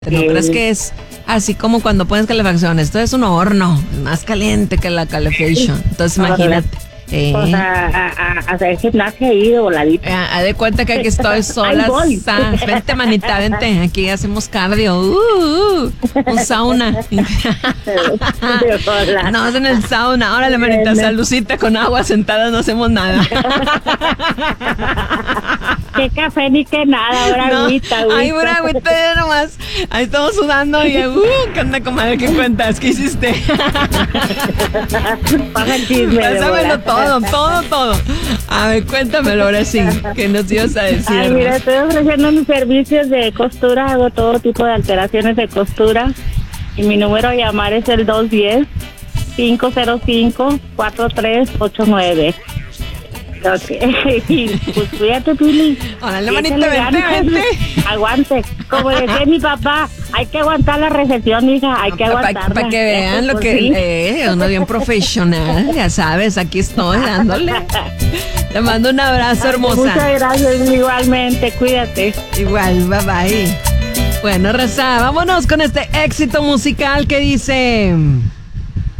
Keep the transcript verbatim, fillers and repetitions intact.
No crees que es así como cuando pones calefacción. Esto es un horno, más caliente que la calefacción. Entonces imagínate. Eh. O sea, a, a, a hacer gimnasia ahí de voladito. Eh, haz de cuenta que aquí estoy sola. Sa- vente, manita, vente. Aquí hacemos cardio. Uh, uh, un sauna. No, es en el sauna. Órale, manita, saludcita con agua sentada, no hacemos nada. Qué café ni qué nada, ahora No, agüita, agüita. ay, pura agüita ya nomás. Ahí estamos sudando y uh, ¿qué onda, comadre? ¿Qué cuentas? ¿Qué hiciste? Pasa el chisme. de Pásamelo bola. todo, todo, todo. A ver, cuéntamelo ahora sí. ¿Qué nos ibas a decir? Ay, mira, estoy ofreciendo mis servicios de costura, hago todo tipo de alteraciones de costura. Y mi número a llamar es el dos uno cero, cinco cero cinco, cuatro tres ocho nueve. Ok, pues cuídate, Pili. Órale, manita, vente, vente. Aguante. Como decía mi papá, hay que aguantar la recesión, hija, hay que aguantarla. Para que vean lo Pues que sí. eh, uno bien profesional, ya sabes, aquí estoy dándole. Te mando un abrazo, hermosa. Muchas gracias, igualmente, cuídate. Igual, bye bye. Bueno, Raza, vámonos con este éxito musical que dice...